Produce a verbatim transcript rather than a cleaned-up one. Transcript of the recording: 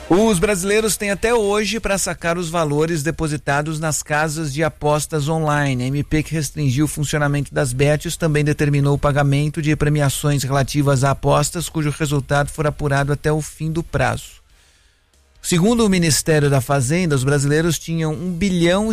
Os brasileiros têm até hoje para sacar os valores depositados nas casas de apostas online. A M P, que restringiu o funcionamento das bets, também determinou o pagamento de premiações relativas a apostas cujo resultado for apurado até o fim do prazo. Segundo o Ministério da Fazenda, os brasileiros tinham um bilhão